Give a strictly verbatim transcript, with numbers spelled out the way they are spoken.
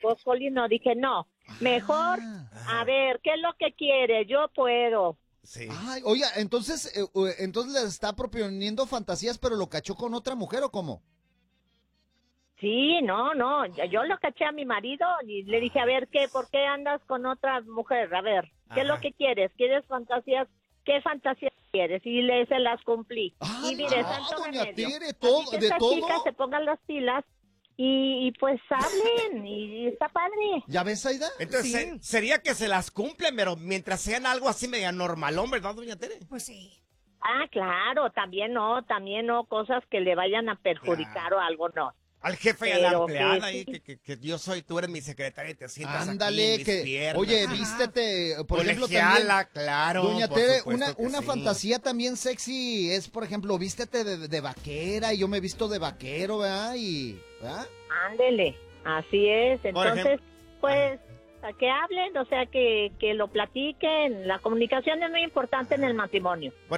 pues, Colino, dije, no, mejor, Ah. a ver, ¿qué es lo que quiere? Yo puedo. Sí. Ay, oiga, entonces, eh, eh, entonces le está proponiendo fantasías, pero lo cachó con otra mujer, ¿o cómo? Sí, no, no, yo yo lo caché a mi marido y le dije, a ver, ¿qué? ¿Por qué andas con otra mujer? A ver, ¿qué es lo Ajá. que quieres? ¿Quieres fantasías? ¿Qué fantasías quieres? Y le se las cumplí. Ah, y mire, no, santo doña remedio. Tere, Así todo- que de estas todo. chicas se pongan las pilas y, y pues hablen y, y está padre. ¿Ya ves, Aida? Entonces, Sí. se- sería que se las cumplen, pero mientras sean algo así media normalón, ¿verdad, doña Tere? Pues sí. Ah, claro, también no, también no, cosas que le vayan a perjudicar o algo, no. Al jefe y a la Pero empleada que ahí, sí. que, que, que yo soy, tú eres mi secretaria y te sientas aquí en Ándale, mis que, piernas. oye, Ajá. vístete, por ejemplo, también, Colegiala, claro. doña por Tere, supuesto una, que una sí. fantasía también sexy es, por ejemplo, vístete de, de vaquera, y yo me he visto de vaquero, ¿verdad? Y, ¿verdad? Ándele, así es. Por Entonces, ejemplo- pues, a que hablen, o sea, que, que lo platiquen. La comunicación es muy importante en el matrimonio.